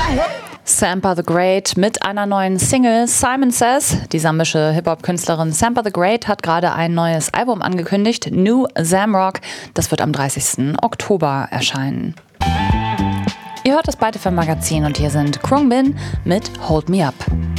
Sampa the Great mit einer neuen Single. Simon Says, die sambische Hip-Hop-Künstlerin Sampa the Great, hat gerade ein neues Album angekündigt, New Zamrock. Das wird am 30. Oktober erscheinen. Ihr hört das Byte FM Magazin und hier sind Krung Bin mit Hold Me Up.